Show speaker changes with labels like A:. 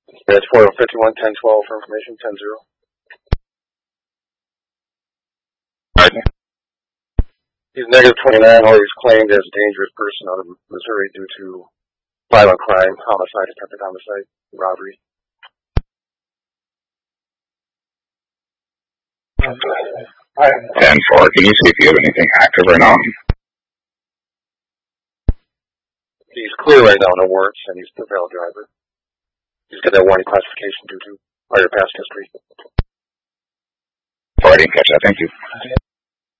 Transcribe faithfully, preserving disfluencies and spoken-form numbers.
A: That's four oh fifty-one ten twelve for information, ten zero.
B: Pardon?
A: He's negative twenty-nine, or he's claimed as a dangerous person out of Missouri due to violent crime, homicide, attempted homicide, robbery.
B: ten four, can you see if you have anything active right now?
A: He's clear right now, no warrants, and he's a valid driver. He's got that warning classification due to prior past history.
B: Sorry, I didn't catch that. Thank you.